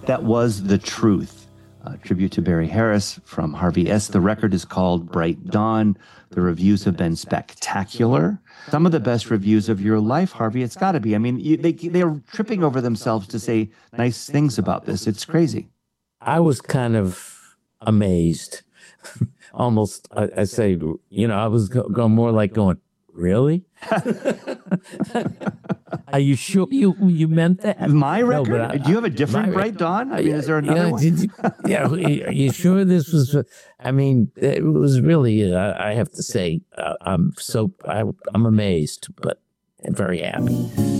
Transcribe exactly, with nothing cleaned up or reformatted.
That was The Truth, a tribute to Barry Harris from Harvey S. The record is called Bright Dawn. The reviews have been spectacular. Some of the best reviews of your life, Harvey, it's got to be. I mean, you, they, they're tripping over themselves to say nice things about this. It's crazy. I was kind of amazed. Almost, I, I say, you know, I was go, going more like going, really? Are you sure you you meant that? My record? No, I, Do you have a different my, Bright Dawn? I mean, is there another yeah, one? Did you, yeah, are you sure this was? I mean, it was really. Uh, I have to say, uh, I'm so I, I'm amazed, but very happy.